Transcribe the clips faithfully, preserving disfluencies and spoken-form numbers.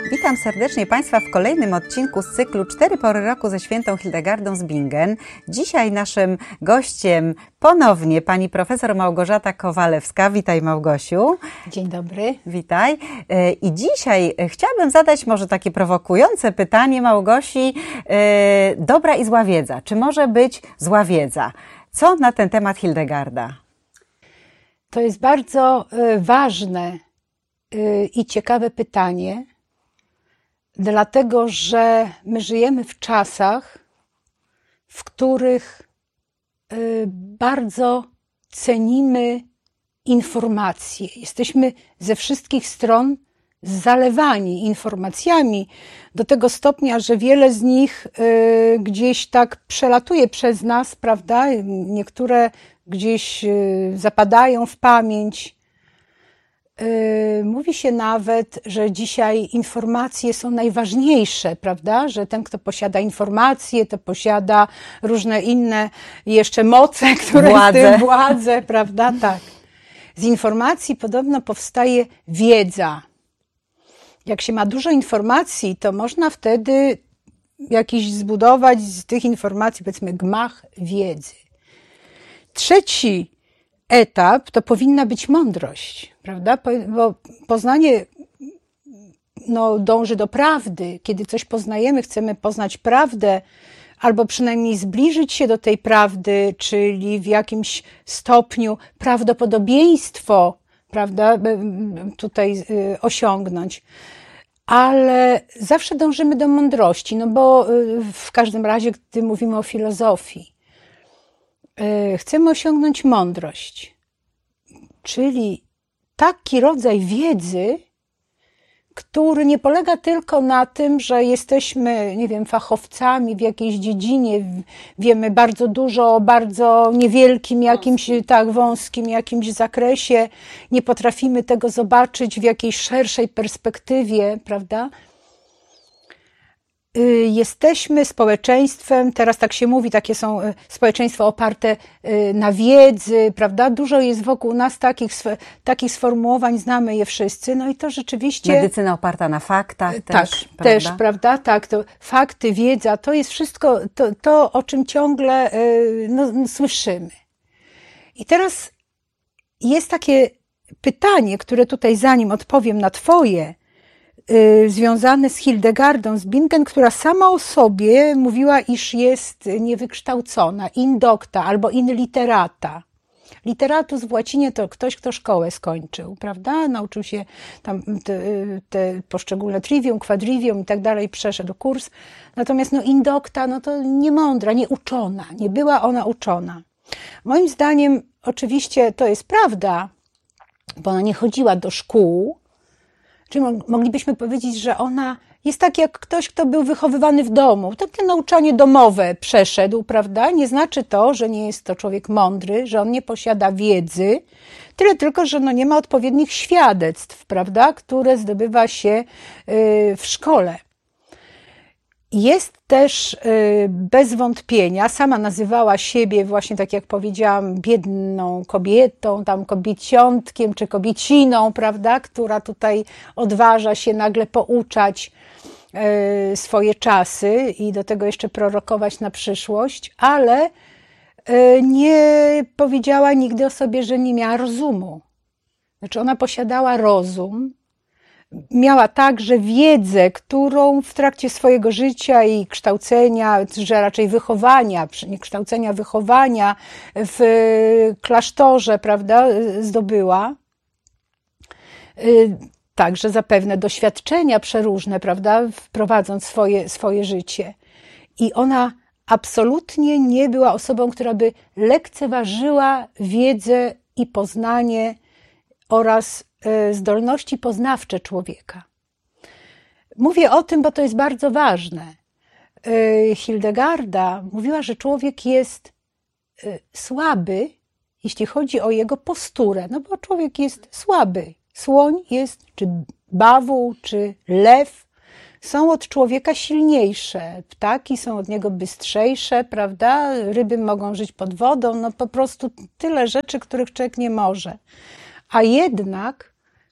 Witam serdecznie Państwa w kolejnym odcinku z cyklu Cztery pory roku ze świętą Hildegardą z Bingen. Dzisiaj naszym gościem ponownie pani profesor Małgorzata Kowalewska. Witaj, Małgosiu. Dzień dobry. Witaj. I dzisiaj chciałabym zadać może takie prowokujące pytanie Małgosi. Dobra i zła wiedza. Czy może być zła wiedza? Co na ten temat Hildegarda? To jest bardzo ważne i ciekawe pytanie, dlatego że my żyjemy w czasach, w których bardzo cenimy informacje. Jesteśmy ze wszystkich stron zalewani informacjami do tego stopnia, że wiele z nich gdzieś tak przelatuje przez nas, prawda? Niektóre gdzieś zapadają w pamięć. Mówi się nawet, że dzisiaj informacje są najważniejsze, prawda? Że ten, kto posiada informacje, to posiada różne inne jeszcze moce, które Władzę. w tym władzę, prawda? Tak. Z informacji podobno powstaje wiedza. Jak się ma dużo informacji, to można wtedy jakiś zbudować z tych informacji, powiedzmy, gmach wiedzy. Trzeci etap to powinna być mądrość, prawda? Bo poznanie no, dąży do prawdy. Kiedy coś poznajemy, chcemy poznać prawdę, albo przynajmniej zbliżyć się do tej prawdy, czyli w jakimś stopniu prawdopodobieństwo, prawda, tutaj osiągnąć. Ale zawsze dążymy do mądrości, no bo w każdym razie, gdy mówimy o filozofii, chcemy osiągnąć mądrość, czyli taki rodzaj wiedzy, który nie polega tylko na tym, że jesteśmy, nie wiem, fachowcami w jakiejś dziedzinie, wiemy bardzo dużo o bardzo niewielkim jakimś, tak, wąskim jakimś zakresie, nie potrafimy tego zobaczyć w jakiejś szerszej perspektywie, prawda? Jesteśmy społeczeństwem, teraz tak się mówi, takie są społeczeństwa oparte na wiedzy, prawda? Dużo jest wokół nas takich, takich sformułowań, znamy je wszyscy, no i to rzeczywiście... Medycyna oparta na faktach też, tak, prawda? też, prawda? Tak, to fakty, wiedza, to jest wszystko to, to o czym ciągle no, no, słyszymy. I teraz jest takie pytanie, które tutaj zanim odpowiem na twoje, związane z Hildegardą z Bingen, która sama o sobie mówiła, iż jest niewykształcona, indocta albo in literata. Literatus w łacinie to ktoś, kto szkołę skończył, prawda? Nauczył się tam te, te poszczególne trivium, quadrivium i tak dalej, przeszedł kurs. Natomiast no indocta, no to niemądra, nieuczona, nie była ona uczona. Moim zdaniem oczywiście to jest prawda, bo ona nie chodziła do szkół. Czyli moglibyśmy powiedzieć, że ona jest tak jak ktoś, kto był wychowywany w domu. Takie nauczanie domowe przeszedł, prawda? Nie znaczy to, że nie jest to człowiek mądry, że on nie posiada wiedzy, tyle tylko, że no nie ma odpowiednich świadectw, prawda? Które zdobywa się w szkole. Jest też bez wątpienia, sama nazywała siebie właśnie tak jak powiedziałam, biedną kobietą, tam kobieciątkiem czy kobieciną, prawda, która tutaj odważa się nagle pouczać swoje czasy i do tego jeszcze prorokować na przyszłość, ale nie powiedziała nigdy o sobie, że nie miała rozumu. Znaczy ona posiadała rozum, miała także wiedzę, którą w trakcie swojego życia i kształcenia, że raczej wychowania, nie kształcenia, wychowania w klasztorze, prawda, zdobyła. Także zapewne doświadczenia przeróżne, prawda, prowadząc swoje, swoje życie. I ona absolutnie nie była osobą, która by lekceważyła wiedzę i poznanie oraz zdolności poznawcze człowieka. Mówię o tym, bo to jest bardzo ważne. Hildegarda mówiła, że człowiek jest słaby, jeśli chodzi o jego posturę, no bo człowiek jest słaby. Słoń jest, czy bawół, czy lew są od człowieka silniejsze, ptaki są od niego bystrzejsze, prawda? Ryby mogą żyć pod wodą, no po prostu tyle rzeczy, których człowiek nie może. A jednak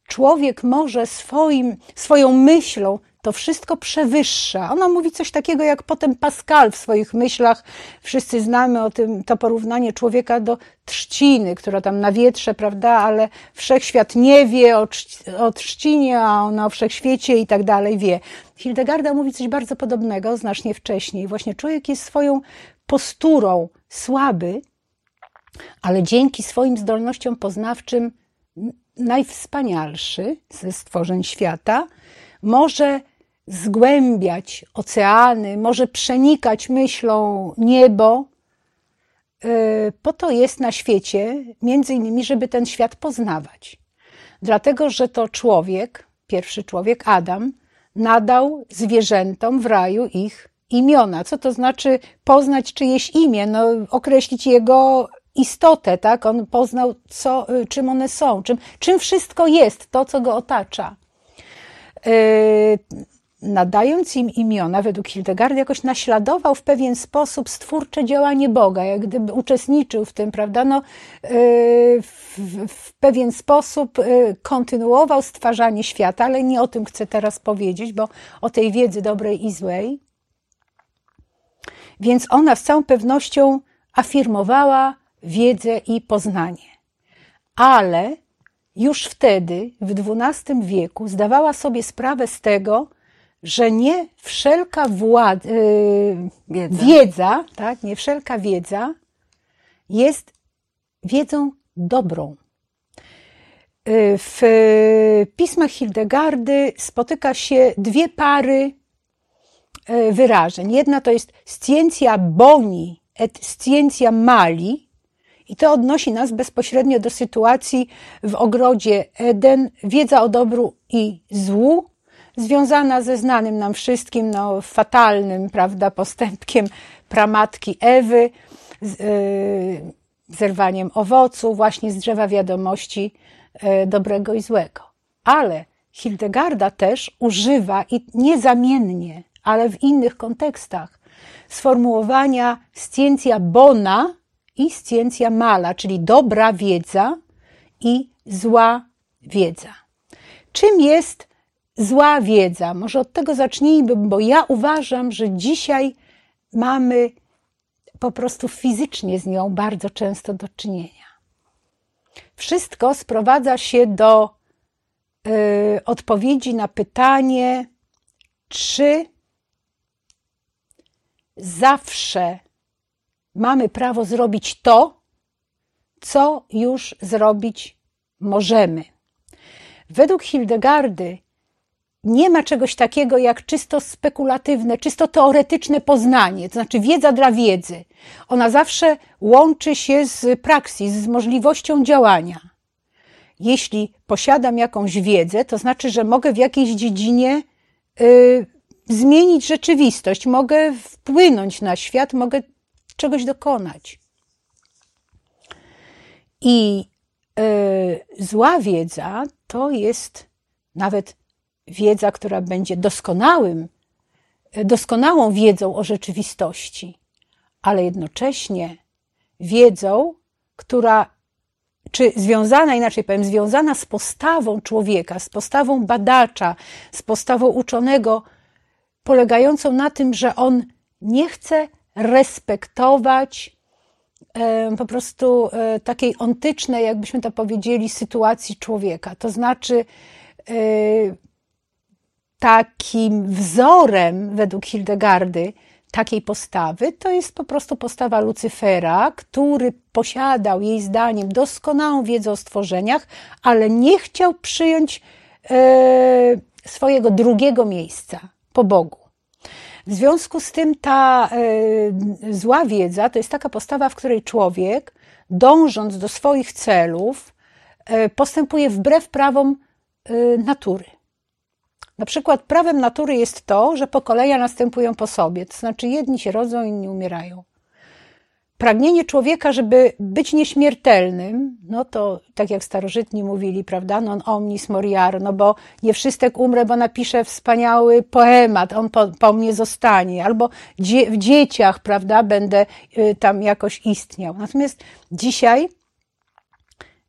człowiek może swoim, swoją myślą to wszystko przewyższa. Ona mówi coś takiego jak potem Pascal w swoich myślach. Wszyscy znamy o tym, to porównanie człowieka do trzciny, która tam na wietrze, prawda, ale wszechświat nie wie o, o trzcinie, a ona o wszechświecie i tak dalej wie. Hildegarda mówi coś bardzo podobnego, znacznie wcześniej. Właśnie człowiek jest swoją posturą słaby, ale dzięki swoim zdolnościom poznawczym najwspanialszy ze stworzeń świata, może zgłębiać oceany, może przenikać myślą niebo. Po to jest na świecie, między innymi, żeby ten świat poznawać. Dlatego, że to człowiek, pierwszy człowiek, Adam, nadał zwierzętom w raju ich imiona. Co to znaczy poznać czyjeś imię? No, określić jego istotę, tak? On poznał, co, czym one są, czym, czym wszystko jest, to, co go otacza. Yy, nadając im imiona, według Hildegardy, jakoś naśladował w pewien sposób stwórcze działanie Boga, jak gdyby uczestniczył w tym, prawda? No, yy, w, w pewien sposób yy, kontynuował stwarzanie świata, ale nie o tym chcę teraz powiedzieć, bo o tej wiedzy dobrej i złej. Więc ona z całą pewnością afirmowała wiedzę i poznanie. Ale już wtedy, w dwunastym wieku, zdawała sobie sprawę z tego, że nie wszelka władza, yy, wiedza, wiedza tak, nie wszelka wiedza jest wiedzą dobrą. Yy, w pismach Hildegardy spotyka się dwie pary yy, wyrażeń. Jedna to jest scientia boni et scientia mali, i to odnosi nas bezpośrednio do sytuacji w ogrodzie Eden, wiedza o dobru i złu, związana ze znanym nam wszystkim, no, fatalnym, prawda, postępkiem pramatki Ewy, z, yy, zerwaniem owocu właśnie z drzewa wiadomości yy, dobrego i złego. Ale Hildegarda też używa, i niezamiennie, ale w innych kontekstach, sformułowania scientia bona i scientia mala, czyli dobra wiedza i zła wiedza. Czym jest zła wiedza? Może od tego zacznijmy, bo ja uważam, że dzisiaj mamy po prostu fizycznie z nią bardzo często do czynienia. Wszystko sprowadza się do y, odpowiedzi na pytanie, czy zawsze mamy prawo zrobić to, co już zrobić możemy. Według Hildegardy nie ma czegoś takiego jak czysto spekulatywne, czysto teoretyczne poznanie, to znaczy wiedza dla wiedzy. Ona zawsze łączy się z praksis, z możliwością działania. Jeśli posiadam jakąś wiedzę, to znaczy, że mogę w jakiejś dziedzinie y, zmienić rzeczywistość, mogę wpłynąć na świat, mogę czegoś dokonać. I y, zła wiedza to jest nawet wiedza, która będzie doskonałym, doskonałą wiedzą o rzeczywistości, ale jednocześnie wiedzą, która, czy związana, inaczej powiem, związana z postawą człowieka, z postawą badacza, z postawą uczonego, polegającą na tym, że on nie chce respektować e, po prostu e, takiej ontycznej, jakbyśmy to powiedzieli, sytuacji człowieka. To znaczy e, takim wzorem według Hildegardy takiej postawy to jest po prostu postawa Lucyfera, który posiadał jej zdaniem doskonałą wiedzę o stworzeniach, ale nie chciał przyjąć e, swojego drugiego miejsca po Bogu. W związku z tym ta y, zła wiedza to jest taka postawa, w której człowiek, dążąc do swoich celów, y, postępuje wbrew prawom y, natury. Na przykład prawem natury jest to, że pokolenia następują po sobie, to znaczy jedni się rodzą, inni umierają. Pragnienie człowieka, żeby być nieśmiertelnym, no to tak jak starożytni mówili, prawda, non omnis moriar, no bo nie wszystek umrę, bo napiszę wspaniały poemat, on po, po mnie zostanie, albo dzie, w dzieciach, prawda, będę y, tam jakoś istniał. Natomiast dzisiaj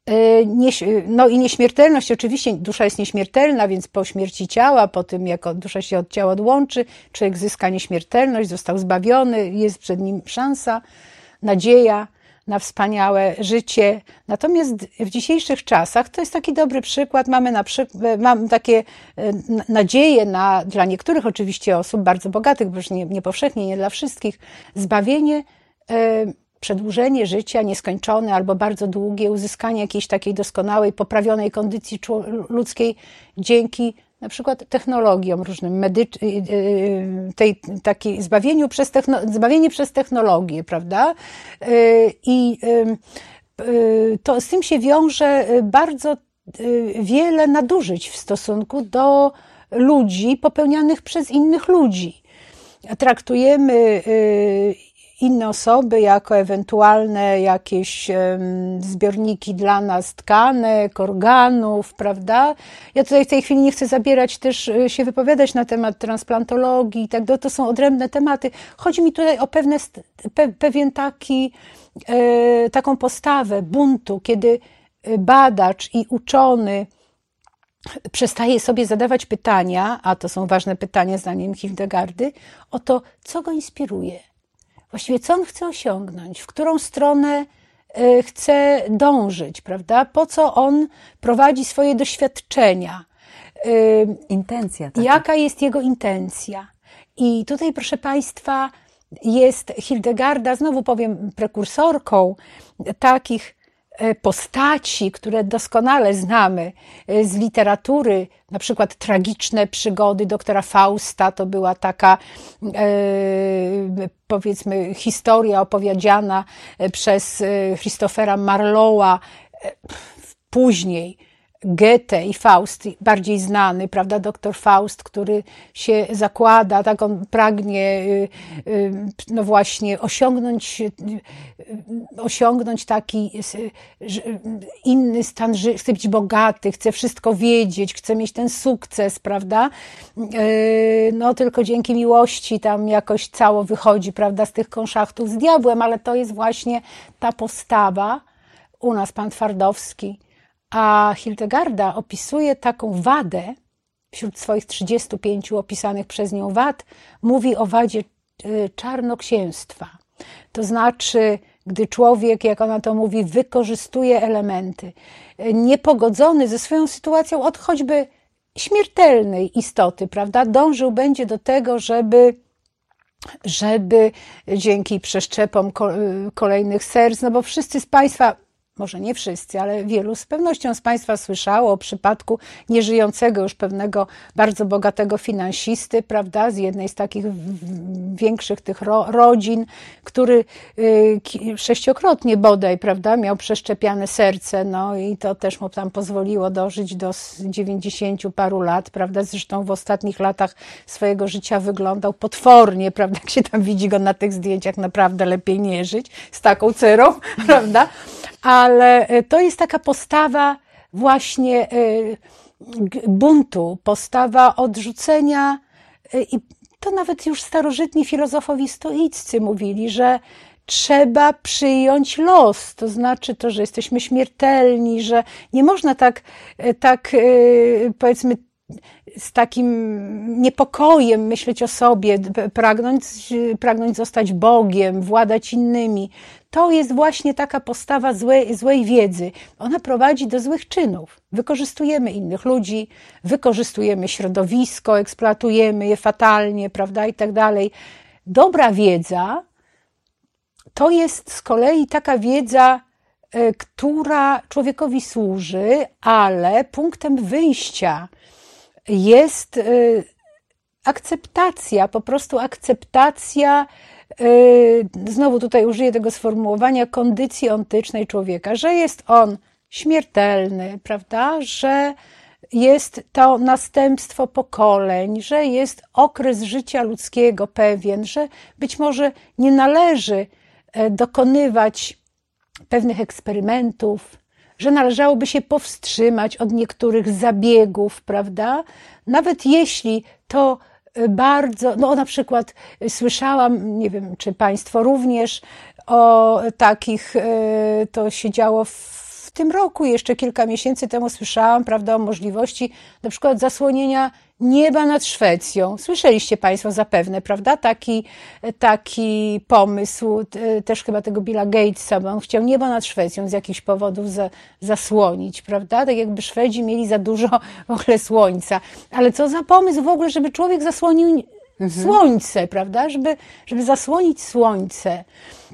No i nieśmiertelność, oczywiście dusza jest nieśmiertelna, więc po śmierci ciała, po tym jak dusza się od ciała odłączy, człowiek zyska nieśmiertelność, został zbawiony, jest przed nim szansa, nadzieja na wspaniałe życie. Natomiast w dzisiejszych czasach, to jest taki dobry przykład, mamy na przykład, mam takie nadzieje na, dla niektórych oczywiście osób bardzo bogatych, bo już nie, nie powszechnie, nie dla wszystkich, zbawienie, przedłużenie życia nieskończone albo bardzo długie, uzyskanie jakiejś takiej doskonałej, poprawionej kondycji ludzkiej dzięki na przykład technologiom różnym, medycz- tej, takiej zbawieniu przez techno- zbawienie przez technologię, prawda? I to z tym się wiąże bardzo wiele nadużyć w stosunku do ludzi popełnianych przez innych ludzi. Traktujemy inne osoby jako ewentualne jakieś zbiorniki dla nas tkanek, organów, prawda? Ja tutaj w tej chwili nie chcę zabierać też się wypowiadać na temat transplantologii i tak dalej, to są odrębne tematy. Chodzi mi tutaj o pewne, pe, pewien taki, taką postawę buntu, kiedy badacz i uczony przestaje sobie zadawać pytania, a to są ważne pytania zdaniem Hildegardy, o to, co go inspiruje. Właściwie co on chce osiągnąć, w którą stronę chce dążyć, prawda? Po co on prowadzi swoje doświadczenia? Intencja. Taka. Jaka jest jego intencja? I tutaj, proszę Państwa, jest Hildegarda, znowu powiem, prekursorką takich postaci, które doskonale znamy z literatury, na przykład tragiczne przygody doktora Fausta, to była taka, powiedzmy, historia opowiedziana przez Christophera Marlowa później. Goethe i Faust, bardziej znany, prawda, doktor Faust, który się zakłada, tak on pragnie, no właśnie, osiągnąć, osiągnąć taki inny stan życia, chce być bogaty, chce wszystko wiedzieć, chce mieć ten sukces, prawda, no tylko dzięki miłości tam jakoś cało wychodzi, prawda, z tych konszachtów z diabłem, ale to jest właśnie ta postawa, u nas pan Twardowski. A Hildegarda opisuje taką wadę, wśród swoich trzydziestu pięciu opisanych przez nią wad, mówi o wadzie czarnoksięstwa. To znaczy, gdy człowiek, jak ona to mówi, wykorzystuje elementy, niepogodzony ze swoją sytuacją od choćby śmiertelnej istoty, prawda, dążył będzie do tego, żeby żeby dzięki przeszczepom kolejnych serc, no bo wszyscy z Państwa, może nie wszyscy, ale wielu z pewnością z Państwa słyszało o przypadku nieżyjącego już pewnego bardzo bogatego finansisty, prawda, z jednej z takich większych tych ro, rodzin, który y, sześciokrotnie bodaj, prawda, miał przeszczepiane serce, no i to też mu tam pozwoliło dożyć do dziewięćdziesięciu paru lat, prawda, zresztą w ostatnich latach swojego życia wyglądał potwornie, prawda, jak się tam widzi go na tych zdjęciach, naprawdę lepiej nie żyć z taką cerą, prawda, ale to jest taka postawa właśnie buntu, postawa odrzucenia i to nawet już starożytni filozofowie stoiccy mówili, że trzeba przyjąć los, to znaczy to, że jesteśmy śmiertelni, że nie można tak, tak powiedzmy z takim niepokojem myśleć o sobie, pragnąć, pragnąć zostać Bogiem, władać innymi. To jest właśnie taka postawa złej, złej wiedzy. Ona prowadzi do złych czynów. Wykorzystujemy innych ludzi, wykorzystujemy środowisko, eksploatujemy je fatalnie, prawda, i tak dalej. Dobra wiedza to jest z kolei taka wiedza, która człowiekowi służy, ale punktem wyjścia jest akceptacja, po prostu akceptacja, znowu tutaj użyję tego sformułowania, kondycji ontycznej człowieka, że jest on śmiertelny, prawda, że jest to następstwo pokoleń, że jest okres życia ludzkiego pewien, że być może nie należy dokonywać pewnych eksperymentów, że należałoby się powstrzymać od niektórych zabiegów, prawda? Nawet jeśli to bardzo, no na przykład słyszałam, nie wiem, czy Państwo również, o takich, to się działo w w tym roku, jeszcze kilka miesięcy temu słyszałam, prawda, o możliwości na przykład zasłonienia nieba nad Szwecją. Słyszeliście Państwo zapewne, prawda? Taki, taki pomysł też chyba tego Billa Gatesa, bo on chciał niebo nad Szwecją z jakichś powodów za, zasłonić, prawda? Tak jakby Szwedzi mieli za dużo w ogóle słońca. Ale co za pomysł w ogóle, żeby człowiek zasłonił mhm. słońce, prawda? Żeby, żeby zasłonić słońce.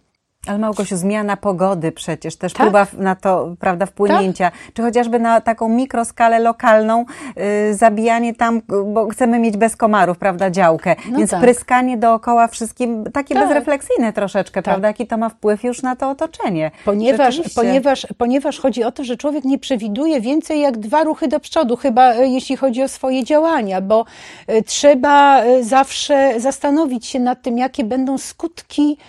Ale Małgosiu, zmiana pogody przecież, też tak? próba na to, prawda, wpłynięcia, tak? Czy chociażby na taką mikroskalę lokalną, yy, zabijanie tam, bo chcemy mieć bez komarów, prawda, działkę, no więc tak. pryskanie dookoła wszystkim, takie tak. bezrefleksyjne troszeczkę, tak. prawda, jaki to ma wpływ już na to otoczenie. Ponieważ, ponieważ, ponieważ chodzi o to, że człowiek nie przewiduje więcej jak dwa ruchy do przodu, chyba jeśli chodzi o swoje działania, bo trzeba zawsze zastanowić się nad tym, jakie będą skutki,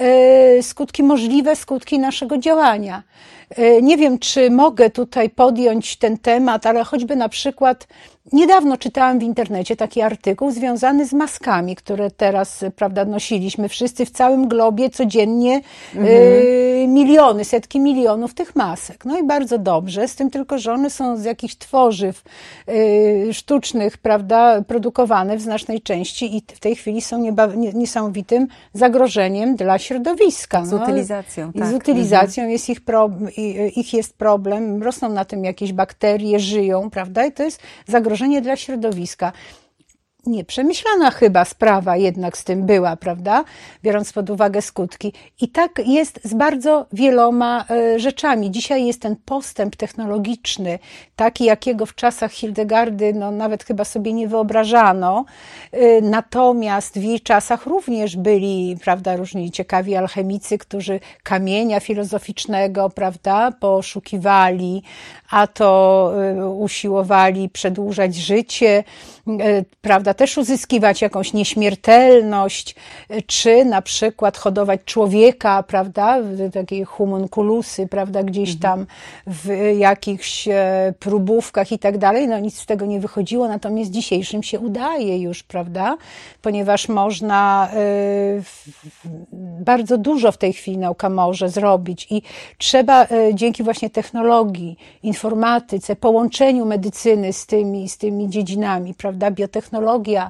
skutki możliwe, skutki naszego działania. Nie wiem, czy mogę tutaj podjąć ten temat, ale choćby na przykład niedawno czytałam w internecie taki artykuł związany z maskami, które teraz, prawda, nosiliśmy wszyscy w całym globie codziennie mhm. y, miliony, setki milionów tych masek. No i bardzo dobrze, z tym tylko, że one są z jakichś tworzyw y, sztucznych, prawda, produkowane w znacznej części i w tej chwili są nieba, niesamowitym zagrożeniem dla środowiska. Z no, utylizacją, i tak. Z utylizacją mhm. jest ich, pro, ich jest problem, rosną na tym jakieś bakterie, żyją, prawda, i to jest zagrożenie dla środowiska. Nieprzemyślana chyba sprawa jednak z tym była, prawda? Biorąc pod uwagę skutki. I tak jest z bardzo wieloma rzeczami. Dzisiaj jest ten postęp technologiczny, taki jakiego w czasach Hildegardy no, nawet chyba sobie nie wyobrażano. Natomiast w jej czasach również byli, prawda, różni ciekawi alchemicy, którzy kamienia filozoficznego, prawda, poszukiwali, a to usiłowali przedłużać życie, prawda, też uzyskiwać jakąś nieśmiertelność, czy na przykład hodować człowieka, prawda, takie homunculusy, prawda, gdzieś tam w jakichś próbówkach i tak dalej, no nic z tego nie wychodziło, natomiast dzisiejszym się udaje już, prawda, ponieważ można, bardzo dużo w tej chwili nauka może zrobić i trzeba dzięki właśnie technologii, informatyce, połączeniu medycyny z tymi, z tymi dziedzinami, prawda, biotechnologia,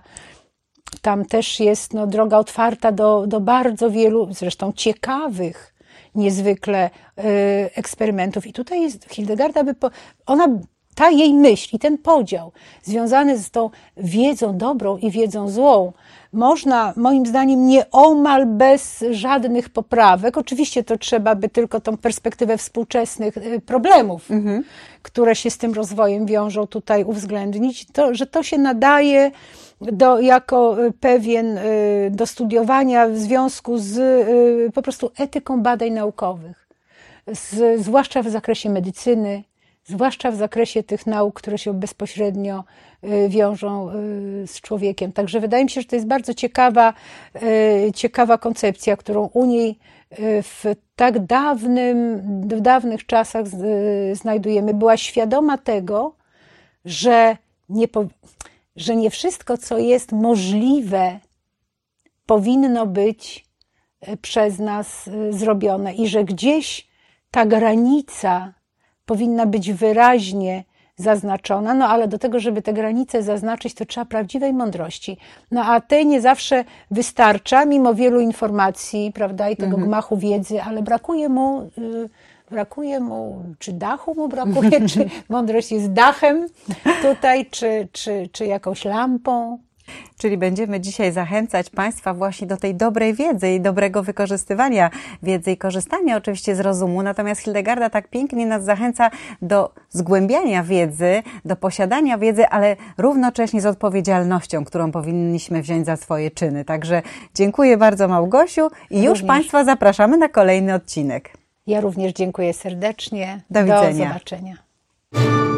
tam też jest no, droga otwarta do, do bardzo wielu, zresztą ciekawych niezwykle y, eksperymentów. I tutaj jest Hildegarda, by po, ona, ta jej myśl i ten podział związany z tą wiedzą dobrą i wiedzą złą, można moim zdaniem nieomal bez żadnych poprawek, oczywiście to trzeba by tylko tą perspektywę współczesnych problemów, mhm. które się z tym rozwojem wiążą, tutaj uwzględnić, to, że to się nadaje do, jako pewien do studiowania w związku z po prostu etyką badań naukowych, z, zwłaszcza w zakresie medycyny, zwłaszcza w zakresie tych nauk, które się bezpośrednio wiążą z człowiekiem. Także wydaje mi się, że to jest bardzo ciekawa, ciekawa koncepcja, którą u niej w tak dawnym, w dawnych czasach znajdujemy. Była świadoma tego, że nie, że nie wszystko, co jest możliwe, powinno być przez nas zrobione i że gdzieś ta granica powinna być wyraźnie zaznaczona, no ale do tego, żeby te granice zaznaczyć, to trzeba prawdziwej mądrości. No a tej nie zawsze wystarcza, mimo wielu informacji, prawda, i tego mhm. gmachu wiedzy, ale brakuje mu, yy, brakuje mu, czy dachu mu brakuje, czy mądrość jest dachem tutaj, czy, czy, czy jakąś lampą. Czyli będziemy dzisiaj zachęcać Państwa właśnie do tej dobrej wiedzy i dobrego wykorzystywania wiedzy i korzystania oczywiście z rozumu. Natomiast Hildegarda tak pięknie nas zachęca do zgłębiania wiedzy, do posiadania wiedzy, ale równocześnie z odpowiedzialnością, którą powinniśmy wziąć za swoje czyny. Także dziękuję bardzo, Małgosiu, i już również Państwa zapraszamy na kolejny odcinek. Ja również dziękuję serdecznie. Do widzenia. Do zobaczenia.